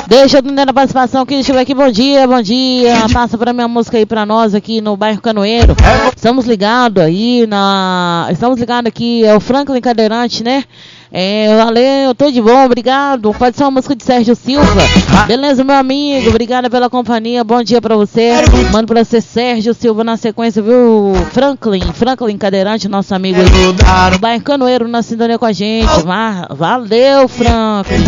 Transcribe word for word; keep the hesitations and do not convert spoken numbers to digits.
Deixa eu atender a participação aqui, deixa eu ver aqui, bom dia, bom dia. Passa pra minha música aí pra nós aqui no bairro Canoeiro. Estamos ligados aí na... Estamos ligados aqui, é o Franklin Cadeirante, né? É, valeu, eu tô de bom, obrigado. Pode ser uma música de Sérgio Silva. Beleza, meu amigo, obrigada pela companhia. Bom dia pra você. Mando pra você, Sérgio Silva, na sequência, viu? Franklin, Franklin Cadeirante, nosso amigo aí. No bairro Canoeiro, na sintonia com a gente. Valeu, Franklin.